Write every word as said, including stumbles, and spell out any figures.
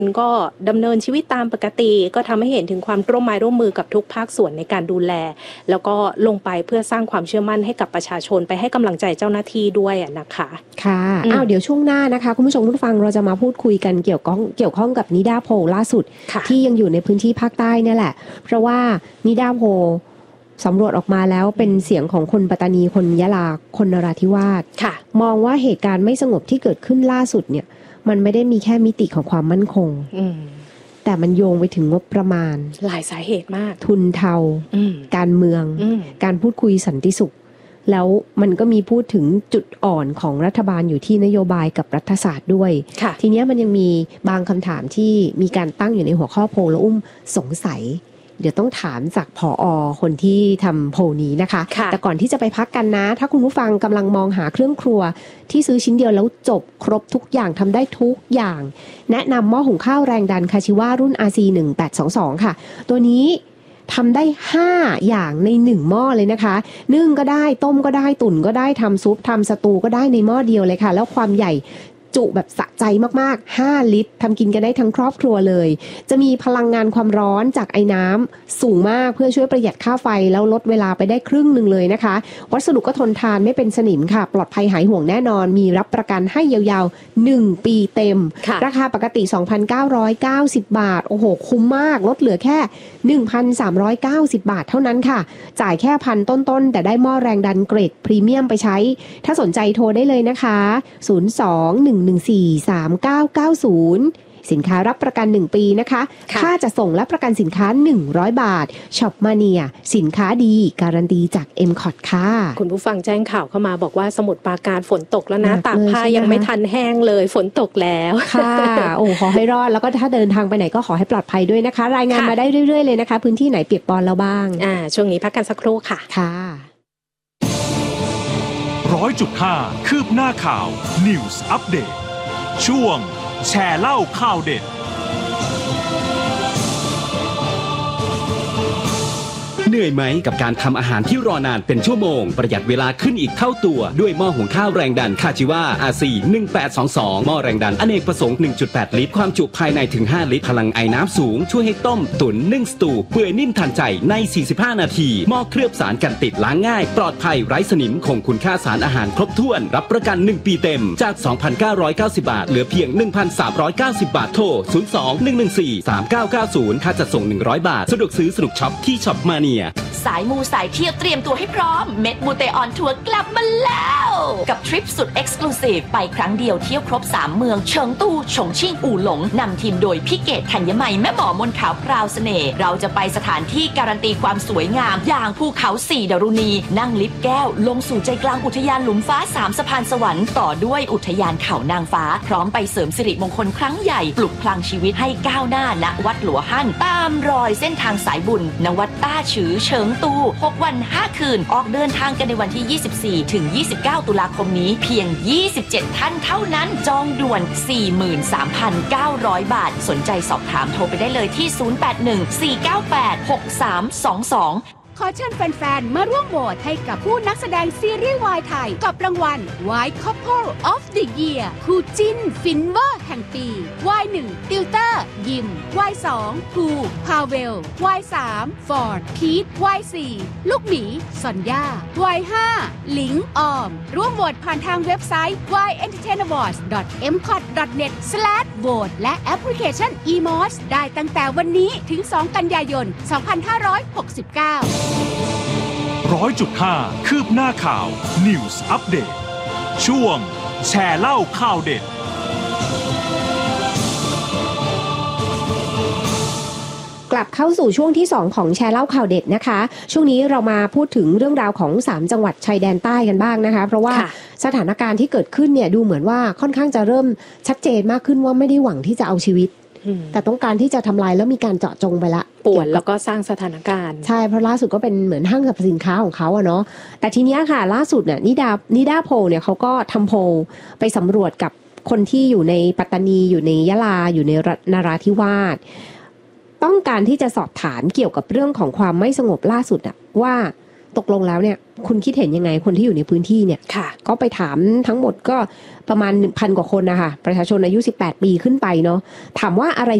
ก็ดำเนินชีวิตตามปกติก็ทำให้เห็นถึงความร่วมไม้ร่วมมือกับทุกภาคส่วนในการดูแลแล้วก็ลงไปเพื่อสร้างความเชื่อมั่นให้กับประชาชนไปให้กำลังใจเจ้าหน้าที่ด้วยนะคะค่ะอ้าวเดี๋ยวช่วงหน้านะคะคุณผู้ชมผู้ฟังเราจะมาพูดคุยกันเกี่ยวข้องเกี่ยวข้องกับนิดาโพลล่าสุดที่ยังอยู่ในพื้นที่ภาคใต้นี่แหละเพราะว่านิดาโพลสำรวจออกมาแล้วเป็นเสียงของคนปัตตานีคนยะลาคนนราธิวาสมองว่าเหตุการณ์ไม่สงบที่เกิดขึ้นล่าสุดเนี่ยมันไม่ได้มีแค่มิติของความมั่นคงแต่มันโยงไปถึงงบประมาณหลายสาเหตุมากทุนเทาการเมืองการพูดคุยสันติสุขแล้วมันก็มีพูดถึงจุดอ่อนของรัฐบาลอยู่ที่นโยบายกับรัฐศาสตร์ด้วยทีนี้มันยังมีบางคำถามที่มีการตั้งอยู่ในหัวข้อโพลแล้วอุ้มสงสัยเดี๋ยวต้องถามจากผอ.คนที่ทำโพลนี้นะคะแต่ก่อนที่จะไปพักกันนะถ้าคุณผู้ฟังกำลังมองหาเครื่องครัวที่ซื้อชิ้นเดียวแล้วจบครบทุกอย่างทำได้ทุกอย่างแนะนำหม้อหุงข้าวแรงดันคาชิวารุ่น อาร์ ซี หนึ่งแปดสองสอง ค่ะตัวนี้ทำได้ห้าอย่างในหนึ่งหม้อเลยนะคะนึ่งก็ได้ต้มก็ได้ตุ๋นก็ได้ทำซุปทำสตูก็ได้ในหม้อเดียวเลยค่ะแล้วความใหญ่จุแบบสะใจมากๆห้าลิตรทำกินกันได้ทั้งครอบครัวเลยจะมีพลังงานความร้อนจากไอ้น้ำสูงมากเพื่อช่วยประหยัดค่าไฟแล้วลดเวลาไปได้ครึ่งหนึ่งเลยนะคะวัสดุก็ทนทานไม่เป็นสนิมค่ะปลอดภัยหายห่วงแน่นอนมีรับประกันให้ยาวๆหนึ่งปีเต็มราคาปกติ สองพันเก้าร้อยเก้าสิบ บาทโอ้โหคุ้มมากลดเหลือแค่ หนึ่งพันสามร้อยเก้าสิบ บาทเท่านั้นค่ะจ่ายแค่พันต้นๆแต่ได้หม้อแรงดันเกรดพรีเมียมไปใช้ถ้าสนใจโทรได้เลยนะคะศูนย์ สอง หนึ่ง หนึ่ง สี่ สาม เก้า เก้า ศูนย์สินค้ารับประกันหนึ่งปีนะคะค่าจะส่งและประกันสินค้าหนึ่งร้อยบาทช็อปมาเนียสินค้าดีการันตีจาก เอ็ม คอท ค่ะคุณผู้ฟังแจ้งข่าวเข้ามาบอกว่าสมุทรปราการฝนตกแล้วนะตากผ้ายังไม่ทันแห้งเลยฝนตกแล้วค่ะโอ้ขอให้รอดแล้วก็ถ้าเดินทางไปไหนก็ขอให้ปลอดภัยด้วยนะคะรายงานมาได้เรื่อยๆเลยนะคะพื้นที่ไหนเปียกปอนแล้วบ้างอ่าช่วงนี้พักกันสักครู่ค่ะค่ะร้อยจุดห้าคืบหน้าข่าว News Update ช่วงแชร์เล่าข่าวเด็ดเหนื่อยไหมกับการทำอาหารที่รอนานเป็นชั่วโมงประหยัดเวลาขึ้นอีกเท่าตัวด้วยหม้อหุงข้าวแรงดันคาชิวา อาร์ ซี หนึ่งแปดสองสอง หม้อแรงดันอเนกประสงค์ หนึ่งจุดแปด ลิตรความจุภายในถึงห้าลิตรพลังไอน้ำสูงช่วยให้ต้มตุ๋นนึ่งสตูเปื่อยนิ่มทันใจในสี่สิบห้านาทีหม้อเคลือบสารกันติดล้างง่ายปลอดภัยไร้สนิมคงคุณค่าสารอาหารครบถ้วนรับประกันหนึ่งปีเต็มจาก สองพันเก้าร้อยเก้าสิบ บาทเหลือเพียง หนึ่งพันสามร้อยเก้าสิบ บาทโทรศูนย์ สอง หนึ่ง หนึ่ง สี่ สาม เก้า เก้า ศูนย์ค่าจัดส่งหนึ่งร้อยบาทสะดวกซื้อสนุกช็อปที่ช็อปมาเนียสายมูสายเที่ยวเตรียมตัวให้พร้อมเม็ดมูเตออนทัวร์กลับมาแล้วกับทริปสุดเอ็กซ์คลูซีฟไปครั้งเดียวเที่ยวครบสามเมืองเฉิงตูฉงชิ่งอู่หลงนำทีมโดยพี่เกตธัญมัยแม่หมอมนขาวพราวเสน่ห์เราจะไปสถานที่การันตีความสวยงามอย่างภูเขาสี่ดารุณีนั่งลิฟต์แก้วลงสู่ใจกลางอุทยานหลุมฟ้าสามสะพานสวรรค์ต่อด้วยอุทยานเขานางฟ้าพร้อมไปเสริมสิริมงคลครั้งใหญ่ปลุกพลังชีวิตให้ก้าวหน้าณวัดหลัวฮั่นตามรอยเส้นทางสายบุญณวัดต้าฉือเฉิงตูหกวันห้าคืนออกเดินทางกันในวันที่ยี่สิบสี่ถึงยี่สิบเก้าตุลาคมนี้เพียงยี่สิบเจ็ดท่านเท่านั้นจองด่วน สี่หมื่นสามพันเก้าร้อย บาทสนใจสอบถามโทรไปได้เลยที่ศูนย์ แปด หนึ่ง สี่ เก้า แปด หก สาม สอง สองขอเชิญแฟนๆมาร่วมโหวตให้กับผู้นักแสดงซีรีส์วายไทยกับรางวัล White Couple of the Year คู่จิ้นฟินเวอร์แห่งปี วาย หนึ่ง ติวเตอร์ยิม วาย สอง ภูพาเวล วาย สาม ฟอร์ดพีท วาย สี่ ลูกหมีซอนย่า วาย ห้า หลิงออมร่วมโหวตผ่านทางเว็บไซต์ วาย เอ็นเตอร์เทน อวอร์ดส์ ดอท เอ็ม คอท ดอท เน็ต สแลช โหวต และแอปพลิเคชัน อี มอส ได้ตั้งแต่วันนี้ถึง สอง กันยายน สองพันห้าร้อยหกสิบเก้าร้อยจุดห้าคืบหน้าข่าว News Update ช่วงแชร์เล่าข่าวเด็ดกลับเข้าสู่ช่วงที่สองของแชร์เล่าข่าวเด็ดนะคะช่วงนี้เรามาพูดถึงเรื่องราวของสามจังหวัดชายแดนใต้กันบ้างนะคะเพราะว่าสถานการณ์ที่เกิดขึ้นเนี่ยดูเหมือนว่าค่อนข้างจะเริ่มชัดเจนมากขึ้นว่าไม่ได้หวังที่จะเอาชีวิตแต่ต้องการที่จะทำลายแล้วมีการเจาะจงไปละป่วนแล้วก็สร้างสถานการณ์ใช่เพราะล่าสุดก็เป็นเหมือนห้างสรรพสินค้าของเขาอะเนาะแต่ทีเนี้ยค่ะล่าสุดเนี่ยนิดานิดาโพลเนี่ยเขาก็ทำโพลไปสำรวจกับคนที่อยู่ในปัตตานีอยู่ในยะลาอยู่ในนราธิวาสต้องการที่จะสอบถามเกี่ยวกับเรื่องของความไม่สงบล่าสุดอะว่าตกลงแล้วเนี่ยคุณคิดเห็นยังไงคนที่อยู่ในพื้นที่เนี่ยก็ไปถามทั้งหมดก็ประมาณ หนึ่งพัน กว่าคนนะคะประชาชนอายุสิบแปดปีขึ้นไปเนาะถามว่าอะไร